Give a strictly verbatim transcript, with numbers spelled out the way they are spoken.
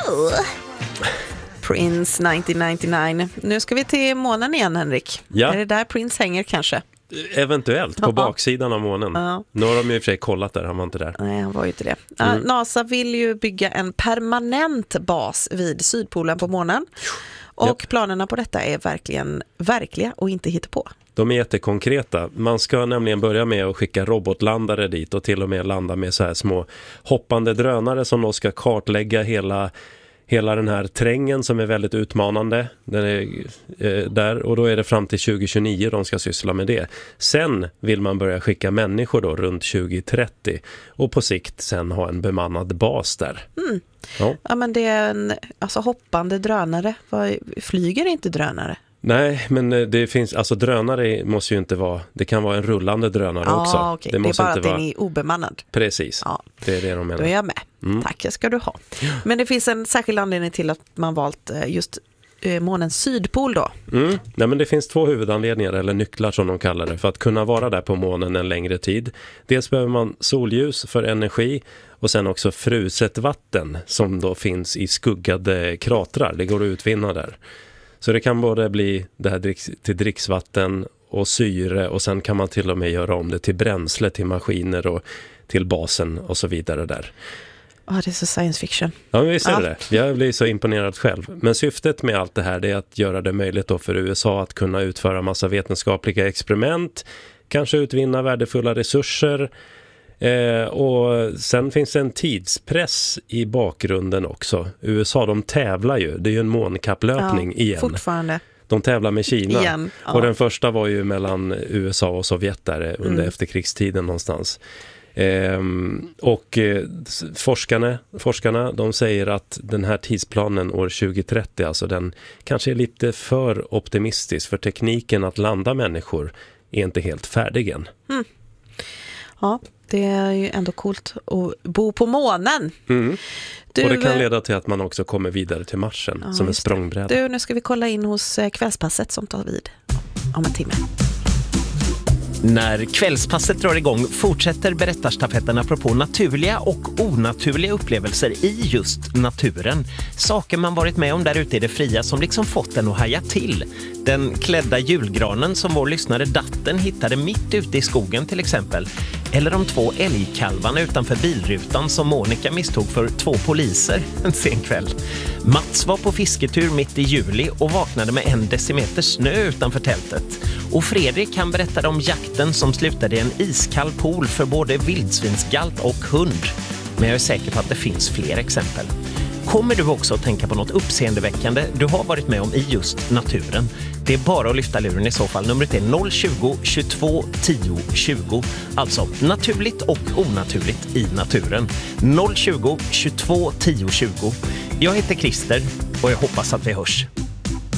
Oh. Prince nittonhundranittionio. Nu ska vi till månen igen, Henrik. Ja. Är det där Prince hänger kanske? Eventuellt, på Ja. baksidan av månen. Ja. Nu har de ju i och för sig kollat där, han var inte där. Nej, han var ju inte det. Mm. Uh, NASA vill ju bygga en permanent bas vid Sydpolen på månen. Och Japp. planerna på detta är verkligen verkliga och inte hittepå. De är jättekonkreta. Man ska nämligen börja med att skicka robotlandare dit och till och med landa med så här små hoppande drönare som då ska kartlägga hela, hela den här trängen som är väldigt utmanande. Den är eh, där, och då är det fram till tjugo tjugonio de ska syssla med det. Sen vill man börja skicka människor då runt tjugo trettio och på sikt sen ha en bemannad bas där. Mm. Ja. Ja, men det är en alltså, hoppande drönare. Vad, flyger inte drönare? Nej, men det finns, alltså drönare måste ju inte vara, det kan vara en rullande drönare Ja, också. okej. Det, det är bara att den är obemannad. Precis, ja. Det är det de menar. Då är jag med. Mm. Tack, det ska du ha. Men det finns en särskild anledning till att man valt just eh, månens sydpol då. Mm. Nej, men det finns två huvudanledningar, eller nycklar som de kallar det, för att kunna vara där på månen en längre tid. Dels behöver man solljus för energi och sen också fruset vatten som då finns i skuggade kratrar. Det går att utvinna där. Så det kan både bli det här dricks, till dricksvatten och syre, och sen kan man till och med göra om det till bränsle, till maskiner och till basen och så vidare där. Ja, det är så science fiction. Ja, men visst är ja. det. Jag blir så imponerad själv. Men syftet med allt det här, det är att göra det möjligt då för U S A att kunna utföra massa vetenskapliga experiment, kanske utvinna värdefulla resurser. Eh, och sen finns det en tidspress i bakgrunden också. U S A, de tävlar ju. Det är ju en månkapplöpning ja, igen. Fortfarande. De tävlar med Kina. Igen, ja. Och den första var ju mellan U S A och Sovjet där under mm. efterkrigstiden någonstans. Ehm, och eh, forskarna, forskarna de säger att den här tidsplanen år tjugo trettio, alltså den kanske är lite för optimistisk, för tekniken att landa människor är inte helt färdig än. Mm. Ja, det är ju ändå coolt att bo på månen. Mm. Du, och det kan leda till att man också kommer vidare till Marsen ja, som en språngbräda. Du, nu ska vi kolla in hos Kvällspasset som tar vid om en timme. När Kvällspasset drar igång fortsätter berättarstafetten apropå naturliga och onaturliga upplevelser i just naturen. Saker man varit med om där ute i det fria som liksom fått en att haja till. Den klädda julgranen som vår lyssnare Datten hittade mitt ute i skogen till exempel. Eller de två älgkalvarna utanför bilrutan som Monica misstog för två poliser en sen kväll. Mats var på fisketur mitt i juli och vaknade med en decimeter snö utanför tältet. Och Fredrik kan berätta om jakten som slutade i en iskall pool för både vildsvinsgalt och hund. Men jag är säker på att det finns fler exempel. Kommer du också att tänka på något uppseendeväckande du har varit med om i just naturen? Det är bara att lyfta luren i så fall. Numret är noll tjugo, tjugotvå, tio, tjugo. Alltså naturligt och onaturligt i naturen. noll tjugo, tjugotvå, tio, tjugo. Jag heter Christer och jag hoppas att vi hörs.